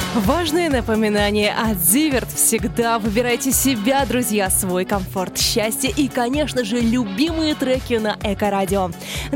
Важное напоминание от Зиверт. Всегда выбирайте себя, друзья, свой комфорт, счастье и, конечно же, любимые треки на Эко-радио.